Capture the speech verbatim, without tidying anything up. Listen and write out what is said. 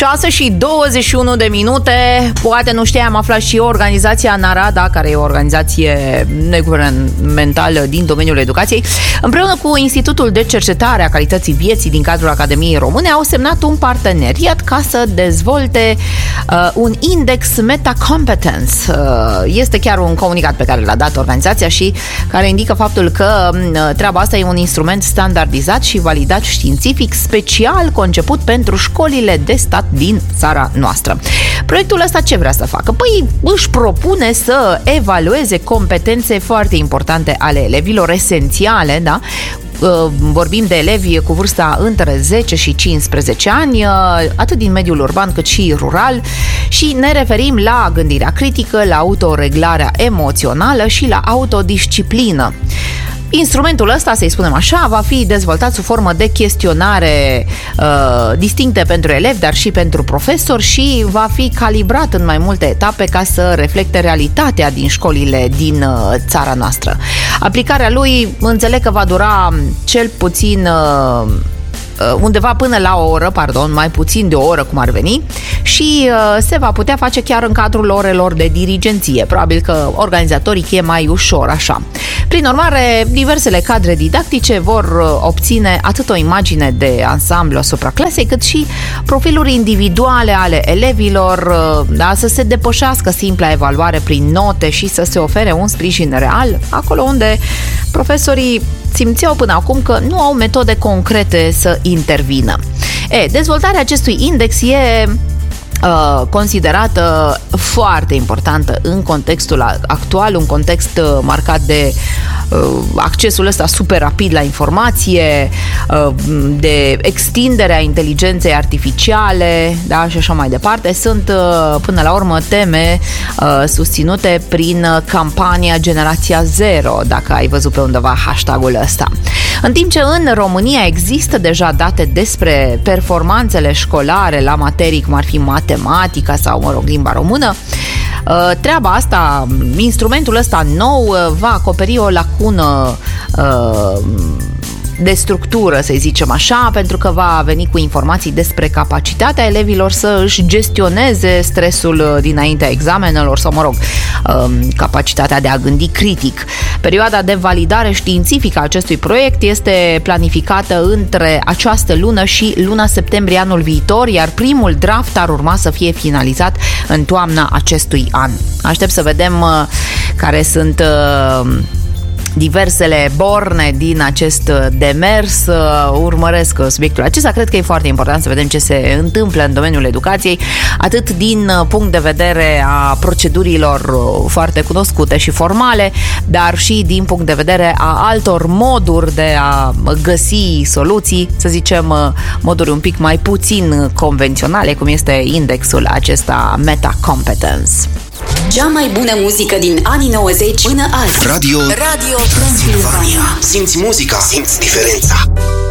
șase și douăzeci și unu de minute. Poate nu știai, am aflat și eu, organizația Narada, care e o organizație neguvernamentală din domeniul educației, împreună cu Institutul de Cercetare a Calității Vieții din cadrul Academiei Române, au semnat un parteneriat ca să dezvolte uh, un index Metacompetence. Uh, este chiar un comunicat pe care l-a dat organizația și care indică faptul că uh, treaba asta e un instrument standardizat și validat științific, special conceput pentru școlile de stat din țara noastră. Proiectul ăsta ce vrea să facă? Păi își propune să evalueze competențe foarte importante ale elevilor, esențiale, da? Vorbim de elevi cu vârsta între zece și cincisprezece ani, atât din mediul urban cât și rural, și ne referim la gândirea critică, la autoreglarea emoțională și la autodisciplină. Instrumentul ăsta, să-i spunem așa, va fi dezvoltat sub formă de chestionare uh, distincte pentru elevi, dar și pentru profesori, și va fi calibrat în mai multe etape ca să reflecte realitatea din școlile din uh, țara noastră. Aplicarea lui, înțeleg că va dura cel puțin uh, undeva până la o oră, pardon, mai puțin de o oră cum ar veni, și uh, se va putea face chiar în cadrul orelor de dirigenție. Probabil că organizatorii e mai ușor așa. Prin urmare, diversele cadre didactice vor uh, obține atât o imagine de ansamblu asupra clasei, cât și profiluri individuale ale elevilor, uh, da, să se depășească simpla evaluare prin note și să se ofere un sprijin real acolo unde profesorii simțeau până acum că nu au metode concrete să intervină. E, dezvoltarea acestui index e uh, considerată foarte importantă în contextul actual, un context uh, marcat de uh, accesul ăsta super rapid la informație, uh, de extinderea inteligenței artificiale, da, și așa mai departe. Sunt uh, până la urmă teme uh, susținute prin campania Generația Zero, dacă ai văzut pe undeva hashtagul ăsta. În timp ce în România există deja date despre performanțele școlare la materii cum ar fi matematica sau, mă rog, limba română, treaba asta, instrumentul ăsta nou va acoperi o lacună de structură, să zicem așa, pentru că va veni cu informații despre capacitatea elevilor să își gestioneze stresul dinaintea examenelor sau, mă rog, capacitatea de a gândi critic. Perioada de validare științifică a acestui proiect este planificată între această lună și luna septembrie anul viitor, iar primul draft ar urma să fie finalizat în toamna acestui an. Aștept să vedem care sunt diversele borne din acest demers. Urmăresc subiectul acesta. Cred că e foarte important să vedem ce se întâmplă în domeniul educației, atât din punct de vedere a procedurilor foarte cunoscute și formale, dar și din punct de vedere a altor moduri de a găsi soluții, să zicem moduri un pic mai puțin convenționale, cum este indexul acesta Metacompetence. Cea mai bună muzică din anii nouăzeci până azi. Radio, Radio Transilvania. Simți muzica, simți diferența.